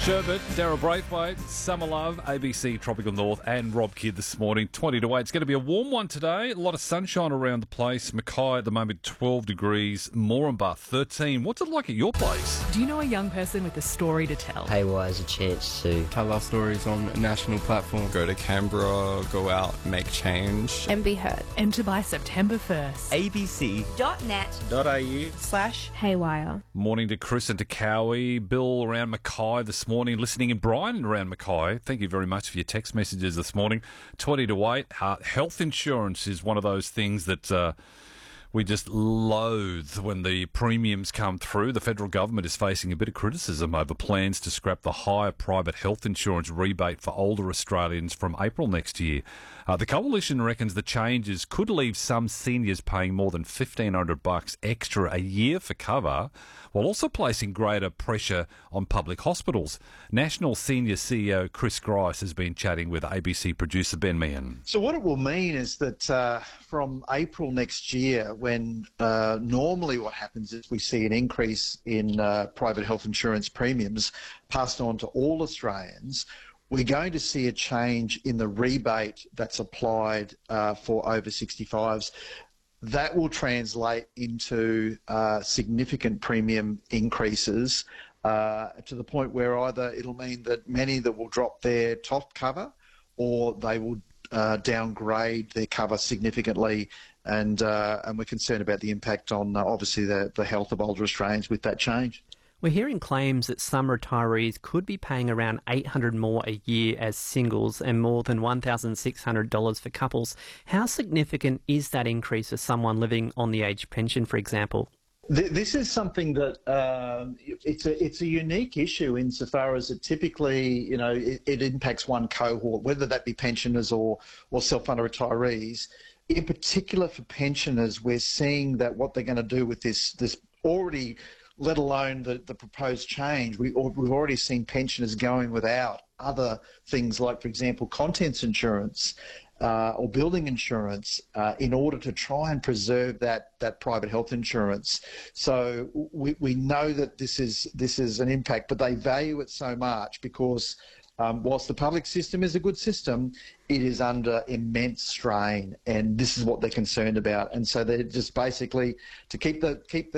Sherbet, Daryl Braithwaite, Summer Love, ABC Tropical North and Rob Kidd this morning, 20 to 8. It's going to be a warm one today. A lot of sunshine around the place. Mackay at the moment 12 degrees, Moranbah 13. What's it like at your place? Do you know a young person with a story to tell? Haywire is a chance to tell our stories on a national platform. Go to Canberra, go out, make change. And be heard. Enter by September 1st. abc.net.au/haywire. Morning to Chris and to Cowie. Bill around Mackay this morning, listening in Brian around Mackay. Thank you very much for your text messages this morning. 20 to 8. Health insurance is one of those things that we just loathe when the premiums come through. The federal government is facing a bit of criticism over plans to scrap the higher private health insurance rebate for older Australians from April next year. The coalition reckons the changes could leave some seniors paying more than $1,500 extra a year for cover, while also placing greater pressure on public hospitals. National Senior CEO Chris Grice has been chatting with ABC producer Ben Meehan. So what it will mean is that from April next year, when normally what happens is we see an increase in private health insurance premiums passed on to all Australians, we're going to see a change in the rebate that's applied for over 65s. That will translate into significant premium increases to the point where either it'll mean that many that will drop their top cover, or they will downgrade their cover significantly, and we're concerned about the impact on obviously the health of older Australians with that change. We're hearing claims that some retirees could be paying around $800 more a year as singles and more than $1,600 for couples. How significant is that increase for someone living on the age pension, for example? This is something that it's a unique issue insofar as it typically, it impacts one cohort, whether that be pensioners or self-funded retirees. In particular for pensioners, we're seeing that what they're going to do with this already, let alone the proposed change, we've already seen pensioners going without other things like, for example, contents insurance or building insurance in order to try and preserve that private health insurance. So we know that this is an impact, but they value it so much because whilst the public system is a good system, it is under immense strain, and this is what they're concerned about. And so they're just basically to keep the